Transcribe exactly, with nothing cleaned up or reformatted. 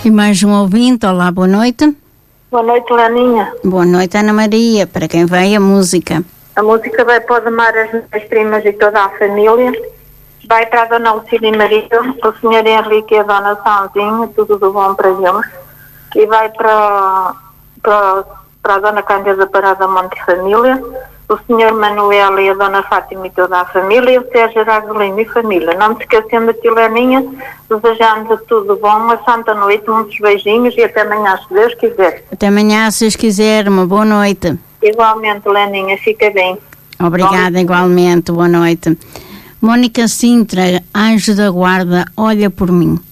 E mais um ouvinte, olá, boa noite. Boa noite, Laninha. Boa noite, Ana Maria. Para quem vai a música? A música vai para o Demar, as minhas primas e toda a família. Vai para a Dona Lucília e marido, para o senhor Henrique e a Dona Sãozinha, tudo do bom para eles. E vai para, para, para a Dona Cândida Parada Monte Família, o senhor Manuel e a Dona Fátima e toda a família, e o Sérgio Aragolino e família. Não me esquecendo de ti, Laninha, desejando tudo bom, uma santa noite, muitos beijinhos e até amanhã, se Deus quiser. Até amanhã, se Deus quiser, uma boa noite. Igualmente, Laninha, fica bem. Obrigada, bom, igualmente, boa noite. Mónica Sintra, anjo da guarda, olha por mim.